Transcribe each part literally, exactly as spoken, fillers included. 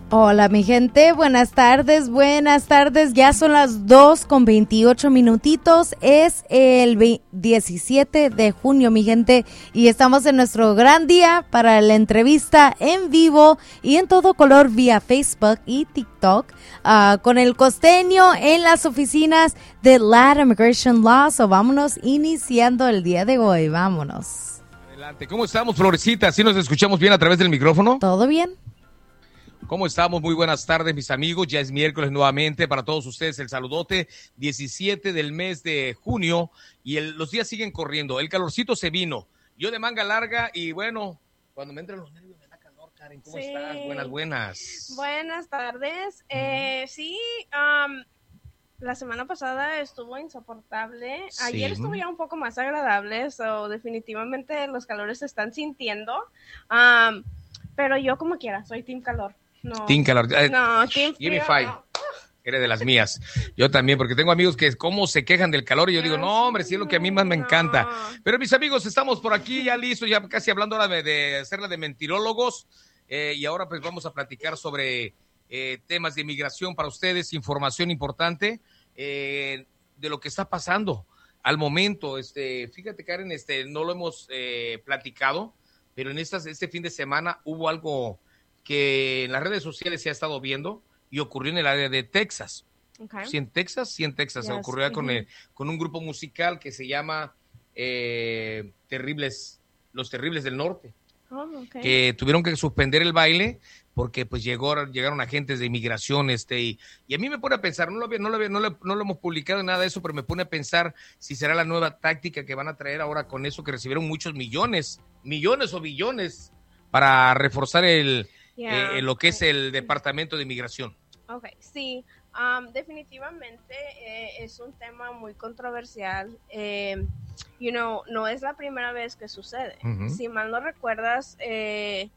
Hola mi gente, buenas tardes, buenas tardes, ya son las dos con veintiocho minutitos, es el diecisiete de junio mi gente y estamos en nuestro gran día para la entrevista en vivo y en todo color vía Facebook y TikTok uh, con el costeño en las oficinas de Ladd Immigration Law, so vámonos iniciando el día de hoy, vámonos. Adelante, ¿cómo estamos Florecita? ¿Sí nos escuchamos bien a través del micrófono? ¿Todo bien? ¿Cómo estamos? Muy buenas tardes, mis amigos. Ya es miércoles nuevamente para todos ustedes. El saludote, diecisiete del mes de junio y el, los días siguen corriendo. El calorcito se vino. Yo de manga larga y bueno, cuando me entran los nervios me da calor, Karen. ¿Cómo sí. estás? Buenas, buenas. Buenas tardes. Eh, sí, um, la semana pasada estuvo insoportable. Ayer sí. estuvo ya un poco más agradable. So definitivamente los calores se están sintiendo. Um, pero yo como quiera, soy team calor. No, team calor. Eh, no, team Give me five. No. Eres de las mías. Yo también, porque tengo amigos que cómo se quejan del calor y yo digo, no, hombre, sí es lo que a mí más me encanta. No. Pero mis amigos, estamos por aquí ya listos, ya casi hablando ahora de, de hacerla de mentirólogos. Eh, y ahora pues vamos a platicar sobre eh, temas de inmigración para ustedes, información importante eh, de lo que está pasando al momento. Este, fíjate, Karen, este, no lo hemos eh, platicado, pero en estas, este fin de semana hubo algo que en las redes sociales se ha estado viendo y ocurrió en el área de Texas. Okay. Sí, en Texas, sí, en Texas. Yes. Ocurrió uh-huh. con, el, con un grupo musical que se llama eh, Terribles, Los Terribles del Norte, oh, okay. que tuvieron que suspender el baile porque pues llegó, llegaron agentes de inmigración este y, y a mí me pone a pensar, no lo, no, lo, no, lo, no lo hemos publicado nada de eso, pero me pone a pensar si será la nueva táctica que van a traer ahora con eso, que recibieron muchos millones, millones o billones para reforzar el... Yeah. Eh, lo que es el Departamento de Inmigración. Ok, sí, um, definitivamente eh, es un tema muy controversial. Eh, you know, no es la primera vez que sucede. Uh-huh. Si mal no recuerdas, eh,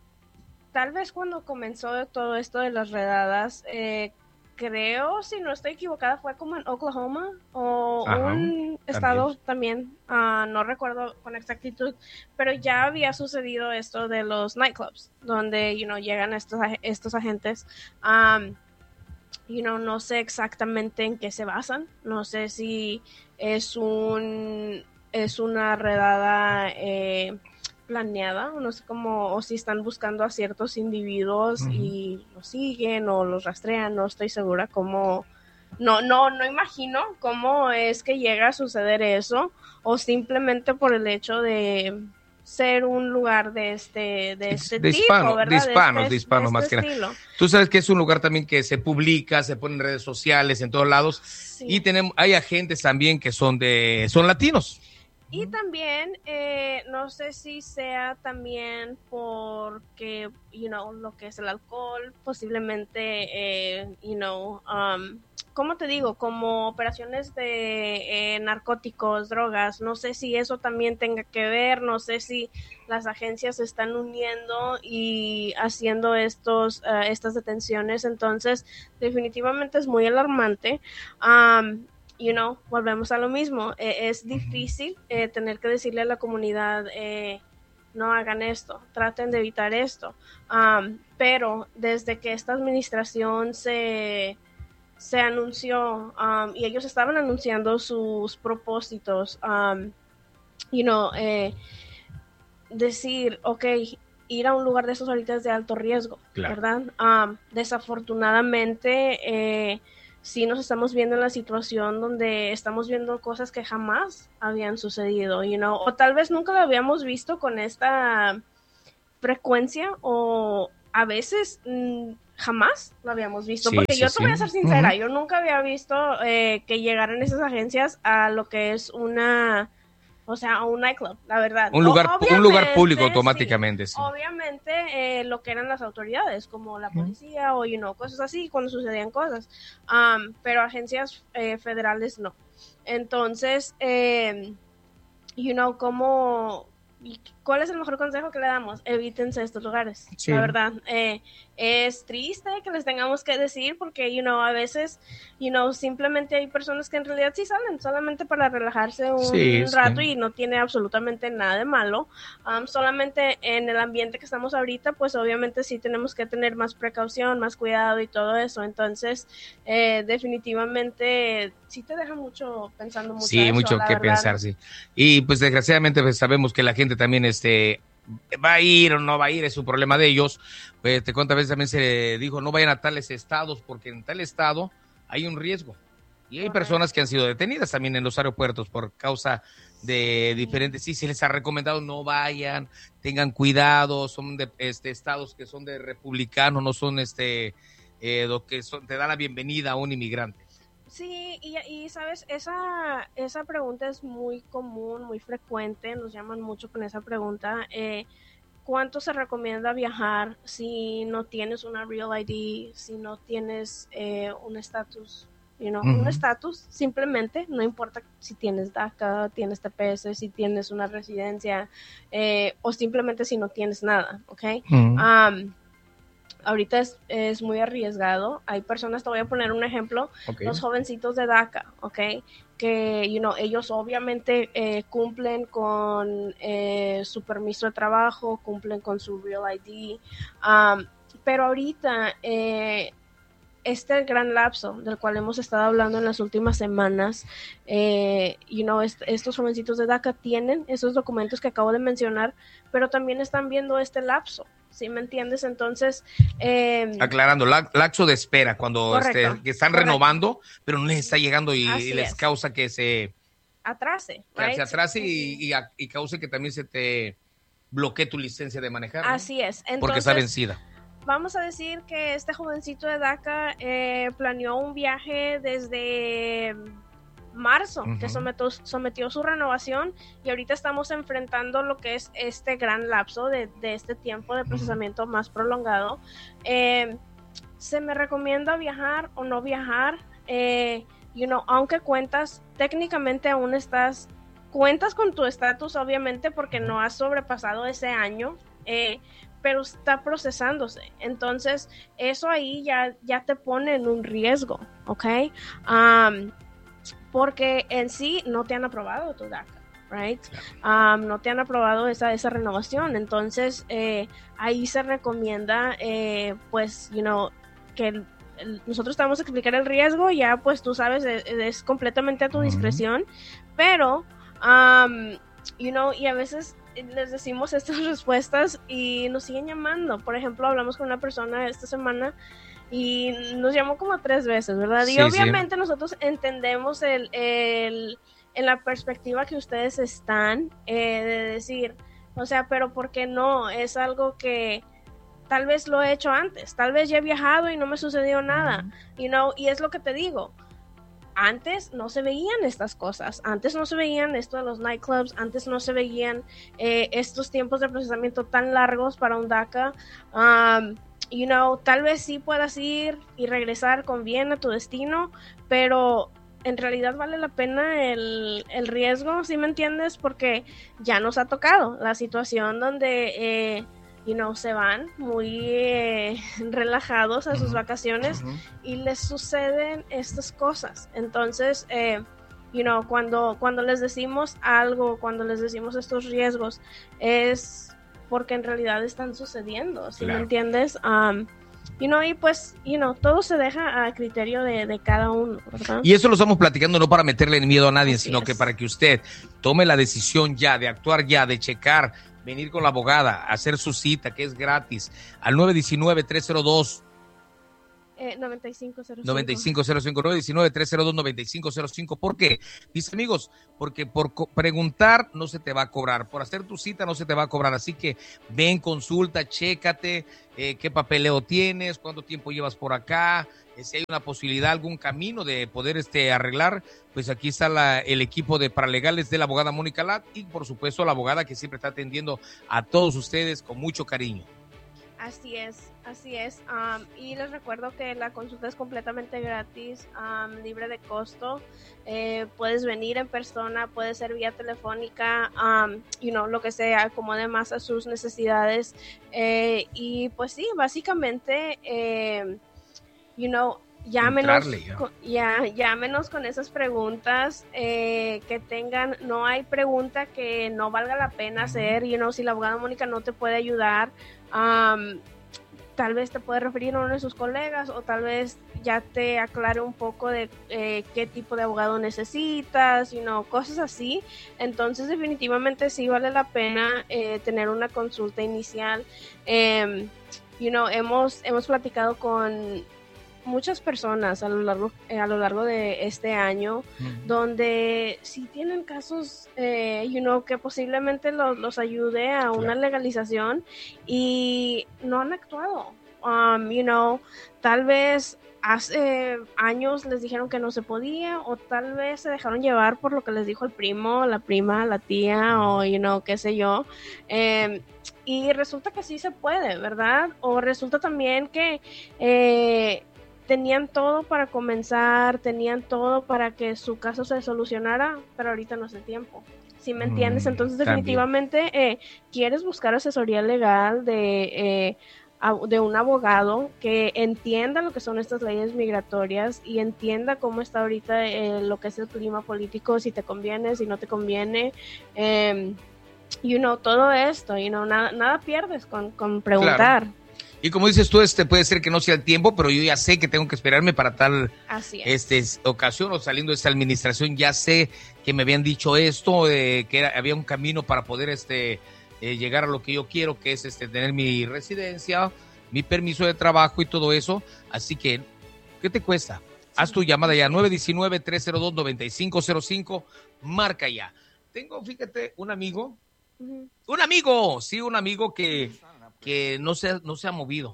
tal vez cuando comenzó todo esto de las redadas, eh, creo, si no estoy equivocada, fue como en Oklahoma o Ajá, un estado también, también uh, no recuerdo con exactitud, pero ya había sucedido esto de los nightclubs, donde, you know, llegan estos, estos agentes. Um, you know, no sé exactamente en qué se basan, no sé si es un es una redada eh, planeada, no sé cómo, o si están buscando a ciertos individuos uh-huh. y los siguen o los rastrean, no estoy segura cómo, no, no, no imagino cómo es que llega a suceder eso, o simplemente por el hecho de ser un lugar de este, de este de tipo, hispano, ¿verdad? De hispanos, de, este, de hispanos de más este que estilo. nada. Tú sabes que es un lugar también que se publica, se pone en redes sociales, en todos lados, sí. y tenemos, hay agentes también que son de, son latinos. Y también, eh, no sé si sea también porque, you know, lo que es el alcohol, posiblemente, eh, you know, um, ¿cómo te digo? Como operaciones de eh, narcóticos, drogas, no sé si eso también tenga que ver, no sé si las agencias se están uniendo y haciendo estos, uh, estas detenciones, entonces definitivamente es muy alarmante. Um, You know, volvemos a lo mismo, eh, es difícil eh, tener que decirle a la comunidad, eh, no hagan esto, traten de evitar esto, um, pero desde que esta administración se, se anunció um, y ellos estaban anunciando sus propósitos, um, you know, eh, decir, ok, ir a un lugar de esos ahorita es de alto riesgo, claro. ¿verdad? Um, desafortunadamente, eh, sí nos estamos viendo en la situación donde estamos viendo cosas que jamás habían sucedido, you know, o tal vez nunca lo habíamos visto con esta frecuencia, o a veces mmm, jamás lo habíamos visto, sí, porque sí, yo te sí. voy a ser sincera, uh-huh. yo nunca había visto eh, que llegaran esas agencias a lo que es una... O sea, a un nightclub, la verdad. Un lugar, un lugar público automáticamente, sí. sí. Obviamente, eh, lo que eran las autoridades, como la policía, mm. o, you know, cosas así, cuando sucedían cosas. Um, pero agencias eh, federales no. Entonces, eh, you know, como ¿y cuál es el mejor consejo que le damos? Evítense estos lugares, sí. la verdad. Eh, es triste que les tengamos que decir porque, you know, a veces, you know, simplemente hay personas que en realidad sí salen solamente para relajarse un sí, rato sí. y no tiene absolutamente nada de malo. Um, solamente en el ambiente que estamos ahorita, pues obviamente sí tenemos que tener más precaución, más cuidado y todo eso. Entonces, eh, definitivamente sí te deja mucho pensando mucho. Sí, eso, mucho la que verdad. pensar, sí. Y pues desgraciadamente pues, sabemos que la gente también este va a ir o no va a ir, es un problema de ellos. Pues te cuento, a veces también se dijo no vayan a tales estados porque en tal estado hay un riesgo. Y hay Correcto. personas que han sido detenidas también en los aeropuertos por causa de diferentes, sí, se les ha recomendado no vayan, tengan cuidado, son de este estados que son de republicanos, no son este eh, lo que son, te dan la bienvenida a un inmigrante. Sí, y, y sabes, esa, esa pregunta es muy común, muy frecuente, nos llaman mucho con esa pregunta. Eh, ¿Cuánto se recomienda viajar si no tienes una Real I D, si no tienes eh, un estatus, you know, uh-huh. un estatus simplemente, no importa si tienes DACA, tienes T P S, si tienes una residencia eh, o simplemente si no tienes nada, ¿ok? Uh-huh. Um, Ahorita es, es muy arriesgado. Hay personas, te voy a poner un ejemplo, okay. Los jovencitos de DACA, ¿ok? Que, you know, ellos obviamente eh, cumplen con eh, su permiso de trabajo, cumplen con su Real I D, um, pero ahorita eh, este gran lapso del cual hemos estado hablando en las últimas semanas, eh, you know, est- estos jovencitos de DACA tienen esos documentos que acabo de mencionar, pero también están viendo este lapso. ¿Sí me entiendes? Entonces... Eh, Aclarando, la, lapso de espera, cuando este, que están correcto. renovando, pero no les está llegando y, y les es. causa que se... Atrase. Que right? se atrase y, y, y cause que también se te bloquee tu licencia de manejar. ¿no? Así es. Entonces, porque está vencida. Vamos a decir que este jovencito de DACA eh, planeó un viaje desde... marzo, uh-huh. que sometió, sometió su renovación y ahorita estamos enfrentando lo que es este gran lapso de, de este tiempo de procesamiento uh-huh. más prolongado. Eh, ¿Se me recomienda viajar o no viajar? Eh, you know, aunque cuentas, técnicamente aún estás, cuentas con tu estatus obviamente porque no has sobrepasado ese año, eh, pero está procesándose. Entonces, eso ahí ya, ya te pone en un riesgo, ¿ok? Um, porque en sí no te han aprobado tu DACA, right? Um, no te han aprobado esa, esa renovación, entonces eh, ahí se recomienda, eh, pues, you know, que el, el, nosotros te vamos a explicar el riesgo, ya pues tú sabes, es, es completamente a tu uh-huh. discreción, pero, um, you know, y a veces les decimos estas respuestas y nos siguen llamando. Por ejemplo, hablamos con una persona esta semana y nos llamó como tres veces, ¿verdad? Sí, y obviamente sí. nosotros entendemos el, el, en la perspectiva que ustedes están, eh, de decir, o sea, pero ¿por qué no? Es algo que tal vez lo he hecho antes, tal vez ya he viajado y no me sucedió nada, uh-huh. you know, y es lo que te digo. Antes no se veían estas cosas, antes no se veían esto de los nightclubs, antes no se veían eh, estos tiempos de procesamiento tan largos para un DACA. Um, you know, tal vez sí puedas ir y regresar con bien a tu destino, pero en realidad vale la pena el, el riesgo, ¿sí me entiendes? Porque ya nos ha tocado la situación donde, eh, you know, se van muy eh, relajados a sus uh-huh. vacaciones uh-huh. y les suceden estas cosas. Entonces, eh, you know, cuando, cuando les decimos algo, cuando les decimos estos riesgos, es porque en realidad están sucediendo, ¿sí claro. me entiendes? Um, you know, y pues, you know, todo se deja a criterio de, de cada uno, ¿verdad? Y eso lo estamos platicando no para meterle miedo a nadie, Así sino es. que para que usted tome la decisión ya, de actuar ya, de checar, venir con la abogada, hacer su cita, que es gratis, al nueve uno nueve, tres cero dos Eh, noventa y cinco cero cinco noventa y cinco cero cinco, nueve uno nueve, tres cero dos, noventa y cinco cero cinco. ¿Por qué? Dice, amigos, porque por co- preguntar no se te va a cobrar, por hacer tu cita no se te va a cobrar, así que ven, consulta, chécate eh, qué papeleo tienes, cuánto tiempo llevas por acá, eh, si hay una posibilidad, algún camino de poder este arreglar, pues aquí está la, el equipo de paralegales de la abogada Mónica Lat y por supuesto la abogada que siempre está atendiendo a todos ustedes con mucho cariño. Así es, así es. Um, y les recuerdo que la consulta es completamente gratis, um, libre de costo. Eh, puedes venir en persona, puede ser vía telefónica, um, you know, lo que sea, acomode más a sus necesidades. Eh, y pues sí, básicamente, eh, you know, llámenos, Entrarle, con, ya, llámenos con esas preguntas eh, que tengan. No hay pregunta que no valga la pena hacer. You know, si la abogada Mónica no te puede ayudar, um, tal vez te puede referir a uno de sus colegas, o tal vez ya te aclare un poco de eh, qué tipo de abogado necesitas, you know, cosas así. Entonces definitivamente sí vale la pena eh, tener una consulta inicial. Eh, you know, hemos, hemos platicado con muchas personas a lo largo eh, a lo largo de este año, mm. donde sí tienen casos, eh, you know, que posiblemente los, los ayude a claro. una legalización, y no han actuado. Um, you know, tal vez hace años les dijeron que no se podía, o tal vez se dejaron llevar por lo que les dijo el primo, la prima, la tía, mm. o you know, qué sé yo. Eh, y resulta que sí se puede, ¿verdad? O resulta también que eh, tenían todo para comenzar, tenían todo para que su caso se solucionara, pero ahorita no es el tiempo. ¿Sí me entiendes? Entonces, definitivamente, eh, quieres buscar asesoría legal de, eh, de un abogado que entienda lo que son estas leyes migratorias y entienda cómo está ahorita eh, lo que es el clima político, si te conviene, si no te conviene, eh, you know, todo esto, you know, nada, nada pierdes con, con preguntar. Claro. Y como dices tú, este puede ser que no sea el tiempo, pero yo ya sé que tengo que esperarme para tal este, ocasión, o saliendo de esta administración, ya sé que me habían dicho esto, eh, que era, había un camino para poder este eh, llegar a lo que yo quiero, que es este tener mi residencia, mi permiso de trabajo y todo eso. Así que, ¿qué te cuesta? Sí. Haz tu llamada ya, nueve uno nueve, tres cero dos, nueve cinco cero cinco, marca ya. Tengo, fíjate, un amigo, uh-huh. un amigo, sí, un amigo que... que no se, no se ha movido.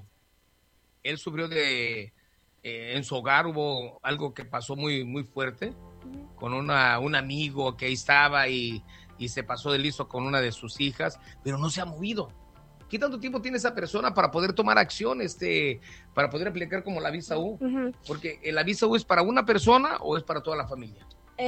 Él sufrió de, eh, en su hogar hubo algo que pasó muy, muy fuerte, uh-huh. con una, un amigo que ahí estaba y, y se pasó de listo con una de sus hijas, pero no se ha movido. ¿Qué tanto tiempo tiene esa persona para poder tomar acción, este, para poder aplicar como la visa U? Uh-huh. Porque la visa U es para una persona o es para toda la familia.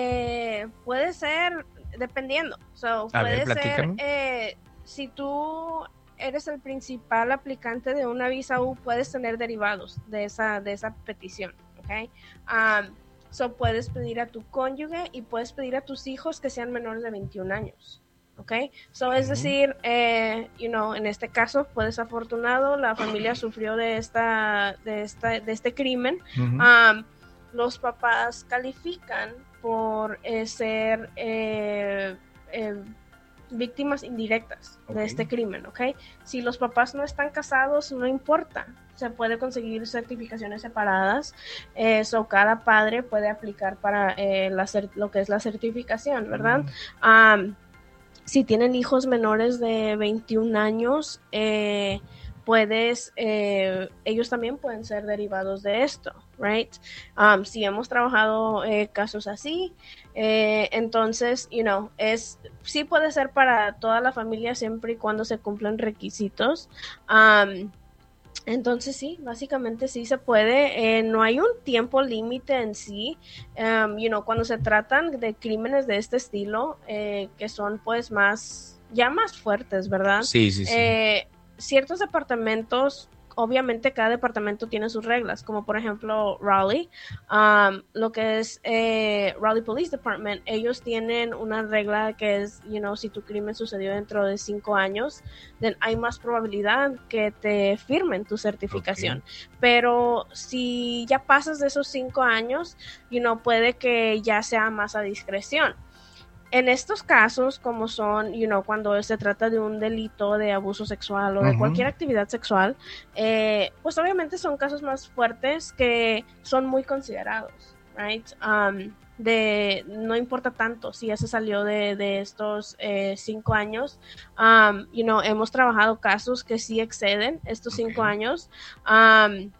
Eh, puede ser, dependiendo. So, a puede ver, ser, eh, si tú eres el principal aplicante de una visa U, puedes tener derivados de esa, de esa petición, ¿ok? Um, so puedes pedir a tu cónyuge y puedes pedir a tus hijos que sean menores de veintiún años, ¿ok? So uh-huh. es decir, eh, you know, en este caso, fue desafortunado, la familia sufrió de esta, de esta, de este crimen. Uh-huh. Um, los papás califican por eh, ser eh, eh, víctimas indirectas okay. de este crimen, ¿ok? Si los papás no están casados, no importa, se puede conseguir certificaciones separadas, eh, so cada padre puede aplicar para eh, la cert- lo que es la certificación, ¿verdad? Mm. Um, si tienen hijos menores de veintiún años, eh, puedes, eh, ellos también pueden ser derivados de esto, right? Um, si hemos trabajado eh, casos así, eh, entonces, you know, es, sí puede ser para toda la familia siempre y cuando se cumplan requisitos. Um, entonces sí, básicamente sí se puede. Eh, no hay un tiempo límite en sí. Um, you know, cuando se tratan de crímenes de este estilo, eh, que son pues más, ya más fuertes, ¿verdad? Sí, sí, sí. Eh, ciertos departamentos, obviamente cada departamento tiene sus reglas, como por ejemplo Raleigh, um, lo que es eh, Raleigh Police Department, ellos tienen una regla que es, you know, si tu crimen sucedió dentro de cinco años, then hay más probabilidad que te firmen tu certificación. Okay. Pero si ya pasas de esos cinco años, you know, puede que ya sea más a discreción. En estos casos, como son, you know, cuando se trata de un delito de abuso sexual o de uh-huh. cualquier actividad sexual, eh, pues obviamente son casos más fuertes que son muy considerados, right? Um, de, no importa tanto si ya se salió de, de estos eh, cinco años, um, you know, hemos trabajado casos que sí exceden estos okay. cinco años, um,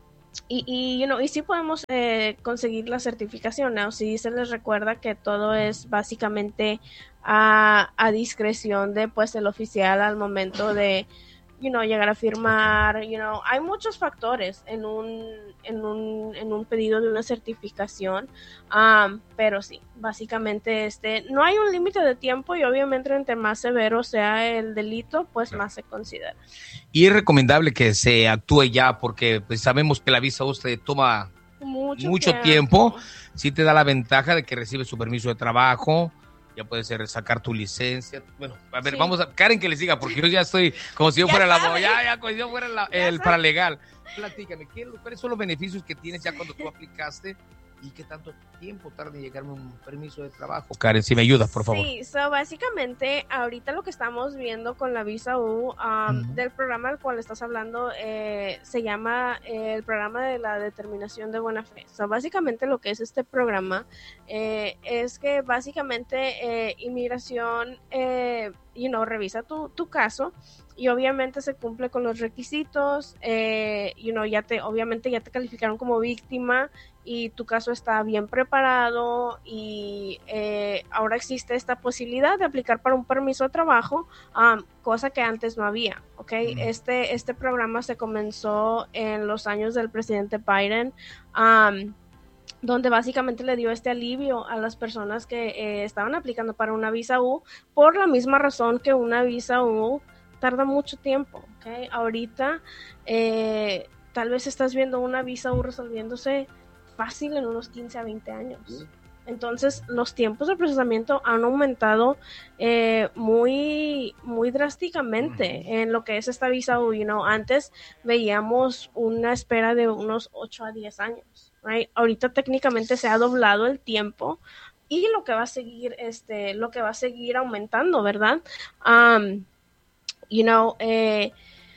Y, y, you know, y sí podemos eh, conseguir la certificación, ¿no? Sí se les recuerda que todo es básicamente a, a discreción de pues el oficial al momento de, you know, llegar a firmar, you know, hay muchos factores en un, en un, en un pedido de una certificación, um, pero sí, básicamente este, no hay un límite de tiempo y obviamente entre más severo sea el delito, pues claro, más se considera. Y es recomendable que se actúe ya porque pues, sabemos que la visa U te toma mucho, mucho tiempo. tiempo, sí te da la ventaja de que recibes su permiso de trabajo, ya puedes sacar tu licencia. Bueno, a ver, sí. vamos a... Karen que le siga, porque yo ya estoy como si yo fuera la abogada, ya, ya, como si yo fuera la, el paralegal. Platícame, ¿qué, ¿cuáles son los beneficios que tienes ya cuando tú aplicaste? ¿Y qué tanto tiempo tarda en llegarme un permiso de trabajo? Karen, si me ayudas, por favor. Sí, so básicamente ahorita lo que estamos viendo con la visa U, um, uh-huh. del programa al cual estás hablando, eh, se llama eh, el programa de la determinación de buena fe. So básicamente lo que es este programa eh, es que básicamente eh, inmigración, eh, you know, revisa tu, tu caso y obviamente se cumple con los requisitos, eh, you know, ya te, obviamente ya te calificaron como víctima y tu caso está bien preparado y eh, ahora existe esta posibilidad de aplicar para un permiso de trabajo, um, cosa que antes no había, ¿ok? Mm. Este, este programa se comenzó en los años del presidente Biden, um, donde básicamente le dio este alivio a las personas que eh, estaban aplicando para una visa U, por la misma razón que una visa U tarda mucho tiempo, ¿ok? Ahorita eh, tal vez estás viendo una visa U resolviéndose fácil en unos quince a veinte años. Entonces, los tiempos de procesamiento han aumentado eh, muy, muy drásticamente en lo que es esta visa U. You know, antes veíamos una espera de unos ocho a diez años. Right? Ahorita técnicamente se ha doblado el tiempo y lo que va a seguir, este, lo que va a seguir aumentando, ¿verdad? Um, you know, eh,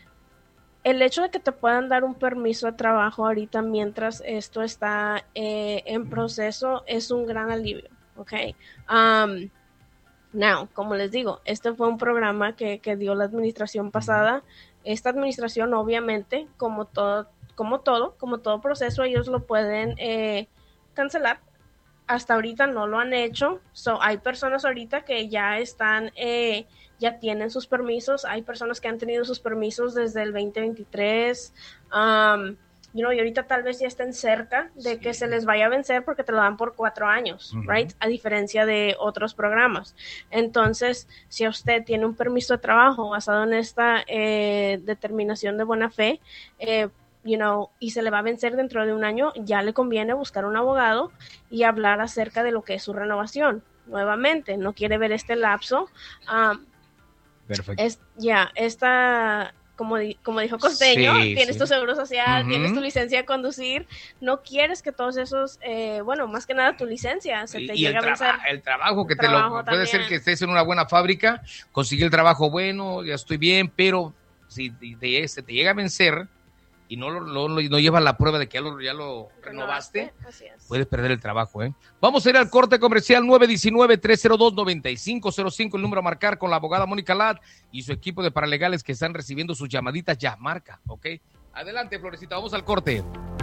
el hecho de que te puedan dar un permiso de trabajo ahorita mientras esto está eh, en proceso es un gran alivio, ¿ok? Um, now, como les digo, este fue un programa que, que dio la administración pasada. Esta administración, obviamente, como todo, como todo, como todo proceso, ellos lo pueden eh, cancelar. Hasta ahorita no lo han hecho. So, hay personas ahorita que ya están... Eh, ya tienen sus permisos, hay personas que han tenido sus permisos desde el veinte veintitrés, um, you know, y ahorita tal vez ya estén cerca de sí. que se les vaya a vencer porque te lo dan por cuatro años, uh-huh. right, a diferencia de otros programas. Entonces, si usted tiene un permiso de trabajo basado en esta eh, determinación de buena fe, eh, you know, y se le va a vencer dentro de un año, ya le conviene buscar un abogado y hablar acerca de lo que es su renovación. Nuevamente, no quiere ver este lapso, um, Perfecto. Es, ya, esta, como, di, como dijo Costeño, sí, tienes sí. tu seguro social, uh-huh. tienes tu licencia de conducir, no quieres que todos esos, eh, bueno, más que nada tu licencia se te y llegue a vencer. Traba- el trabajo que el te trabajo lo, puede también. Ser que estés en una buena fábrica, conseguir el trabajo bueno, ya estoy bien, pero si te, se te llega a vencer y no, lo, lo, no llevas la prueba de que ya lo, ya lo renovaste, Así es. Puedes perder el trabajo, ¿eh? Vamos a ir al corte comercial. Nueve uno nueve, tres cero dos, nueve cinco cero cinco, el número a marcar con la abogada Mónica Ladd y su equipo de paralegales que están recibiendo sus llamaditas. Ya, marca, ¿ok? Adelante, Florecita, vamos al corte.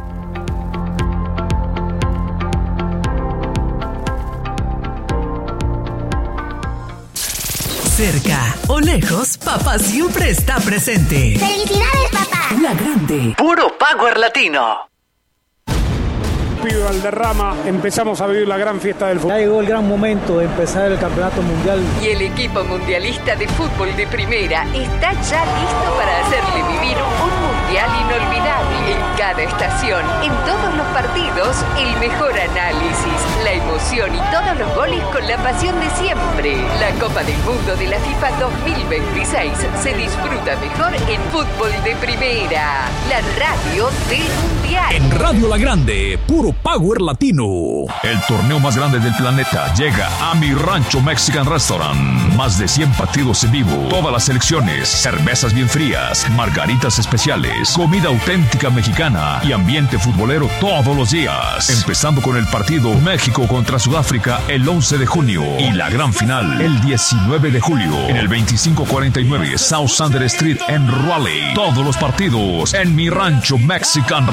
Cerca o lejos, papá siempre está presente. ¡Felicidades, papá! La Grande. Puro Power Latino. Pido Valderrama, empezamos a vivir la gran fiesta del fútbol. Ya llegó el gran momento de empezar el campeonato mundial. Y el equipo mundialista de fútbol de primera está ya listo para hacerle vivir un mundial inolvidable en cada estación, en todos los partidos, el mejor análisis, la emoción y todos los goles con la pasión de siempre. La Copa del Mundo de la FIFA dos mil veintiséis se disfruta mejor en fútbol de primera, la radio del mundial. En Radio La Grande, puro Power Latino. El torneo más grande del planeta llega a Mi Rancho Mexican Restaurant. Más de cien partidos en vivo, todas las selecciones, cervezas bien frías, margaritas especiales, comida auténtica mexicana y ambiente futbolero todos los días. Empezando con el partido México contra Sudáfrica el once de junio y la gran final el diecinueve de julio en el veinticinco cuarenta y nueve South Sander Street en Raleigh. Todos los partidos en Mi Rancho Mexican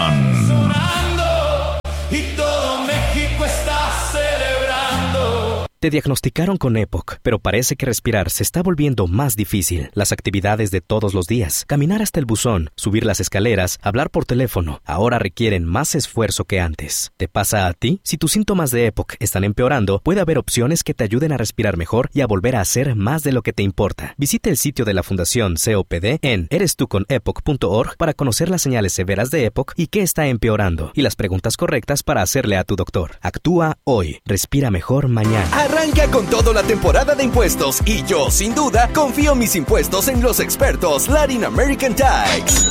Restaurant. Y todo México está celebrando. Te diagnosticaron con EPOC, pero parece que respirar se está volviendo más difícil. Las actividades de todos los días, caminar hasta el buzón, subir las escaleras, hablar por teléfono, ahora requieren más esfuerzo que antes. ¿Te pasa a ti? Si tus síntomas de EPOC están empeorando, puede haber opciones que te ayuden a respirar mejor y a volver a hacer más de lo que te importa. Visita el sitio de la Fundación C O P D en eres tú con epoc punto org para conocer las señales severas de EPOC y qué está empeorando, y las preguntas correctas para hacerle a tu doctor. Actúa hoy. Respira mejor mañana. Arranca con todo la temporada de impuestos y yo, sin duda, confío mis impuestos en los expertos Latin American Tax.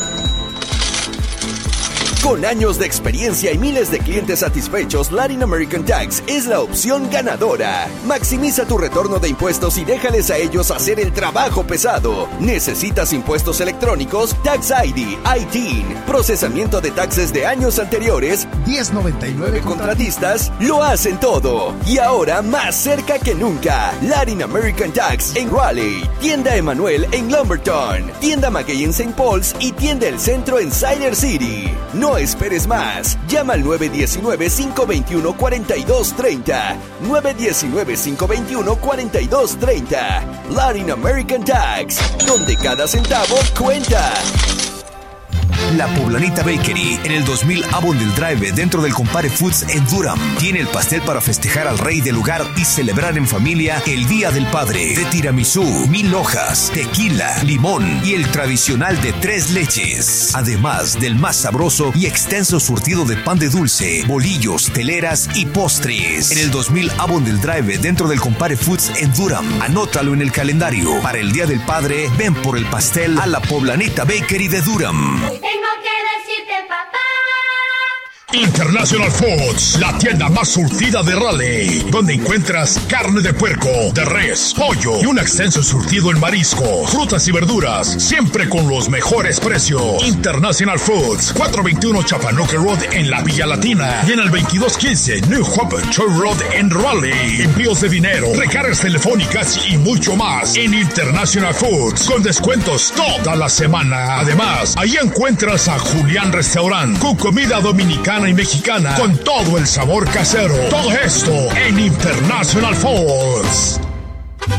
Con años de experiencia y miles de clientes satisfechos, Latin American Tax es la opción ganadora. Maximiza tu retorno de impuestos y déjales a ellos hacer el trabajo pesado. ¿Necesitas impuestos electrónicos? Tax I D, I T I N, procesamiento de taxes de años anteriores. diez noventa y nueve contratistas lo hacen todo. Y ahora más cerca que nunca. Latin American Tax en Raleigh, tienda Emanuel en Lumberton, tienda Maguey en Saint Paul's y tienda El Centro en Cider City. No esperes más. Llama al nueve uno nueve, cinco dos uno, cuatro dos tres cero. nueve uno nueve, cinco dos uno, cuatro dos tres cero. Latin American Tax, donde cada centavo cuenta. La Poblanita Bakery en el dos mil Avondale Drive dentro del Compare Foods en Durham tiene el pastel para festejar al rey del lugar y celebrar en familia el Día del Padre, de tiramisú, mil hojas, tequila, limón y el tradicional de tres leches, además del más sabroso y extenso surtido de pan de dulce, bolillos, teleras y postres en el dos mil Avondale Drive dentro del Compare Foods en Durham. Anótalo en el calendario. Para el Día del Padre, ven por el pastel a la Poblanita Bakery de Durham. Tengo que decirte, papá. International Foods, la tienda más surtida de Raleigh, donde encuentras carne de puerco, de res, pollo y un extenso surtido en mariscos, frutas y verduras, siempre con los mejores precios. International Foods, cuatrocientos veintiuno Chapanoque Road en la Villa Latina y en el veintidós quince New Hope Church Road en Raleigh. Envíos de dinero, recargas telefónicas y mucho más en International Foods, con descuentos toda la semana. Además, ahí encuentras a Julián Restaurant, con comida dominicana y mexicana, con todo el sabor casero. Todo esto en International Foods.